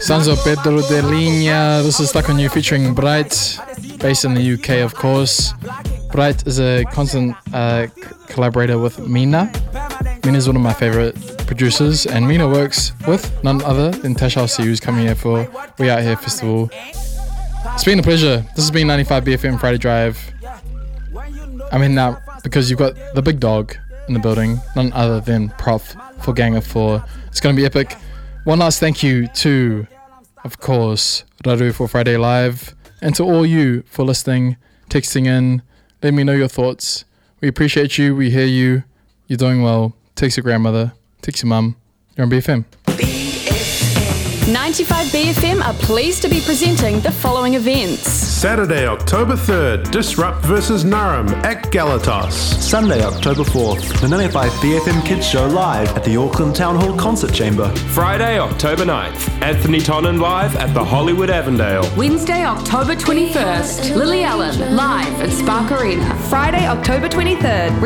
Sounds of Pedro de Linha. This is Stuck on You featuring Bright, based in the UK, of course. Bright is a constant collaborator with Mina. Mina is one of my favorite producers, and Mina works with none other than Tash Alsi, who's coming here for We Out Here Festival. It's been a pleasure. This has been 95 BFM Friday Drive. I'm in now because you've got the big dog in the building, none other than Prof for Gang of Four. It's going to be epic. One last thank you to, of course, Raru for Friday Live, and to all you for listening, texting in. Let me know your thoughts. We appreciate you. We hear you. You're doing well. Text your grandmother. Text your mum. You're on BFM. 95 BFM are pleased to be presenting the following events. Saturday, October 3rd, Disrupt vs Narum at Galatas. Sunday, October 4th, the 95 BFM Kids Show live at the Auckland Town Hall Concert Chamber. Friday, October 9th, Anthony Tonnen live at the Hollywood Avondale. Wednesday, October 21st, Lily Allen live at Spark Arena. Friday, October 23rd,